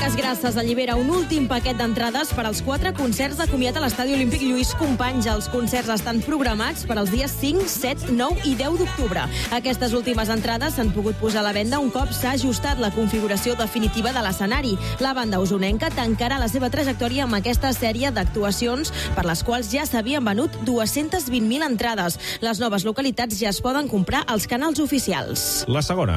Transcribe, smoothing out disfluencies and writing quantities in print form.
Boques Grasses allibera un últim paquet d'entrades per als 4 concerts de comiat a l'Estadi Olímpic Lluís Companys. Els concerts estan programats per als dies 5, 7, 9 i 10 d'octubre. Aquestes últimes entrades s'han pogut posar a la venda un cop s'ha ajustat la configuració definitiva de l'escenari. La banda usonenca tancarà la seva trajectòria amb aquesta sèrie d'actuacions per les quals ja s'havien venut 220.000 entrades. Les noves localitats ja es poden comprar als canals oficials. La segona.